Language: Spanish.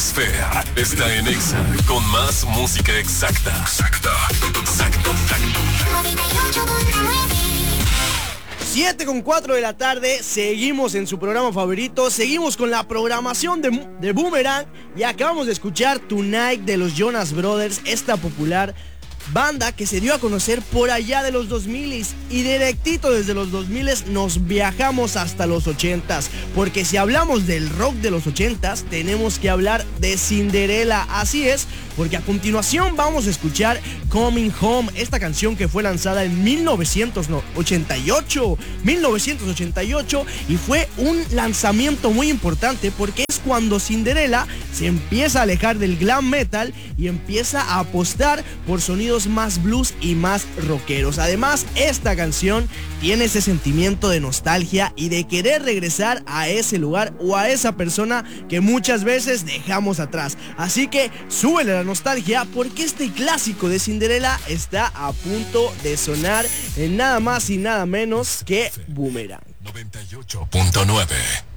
Fer está en Exa con más música exacta. 7:04 de la tarde, seguimos en su programa favorito, seguimos con la programación de Boomerang y acabamos de escuchar Tonight de los Jonas Brothers, esta popular banda que se dio a conocer por allá de los 2000 y directito desde los 2000 nos viajamos hasta los 80s, porque si hablamos del rock de los 80s tenemos que hablar de Cinderella, así es, porque a continuación vamos a escuchar Coming Home, esta canción que fue lanzada en 1988 y fue un lanzamiento muy importante porque es cuando Cinderella se empieza a alejar del glam metal y empieza a apostar por sonidos más blues y más rockeros. Además, esta canción tiene ese sentimiento de nostalgia y de querer regresar a ese lugar o a esa persona que muchas veces dejamos atrás. Así que súbele la nostalgia porque este clásico de Cinderella está a punto de sonar en nada más y nada menos que Boomerang 98.9.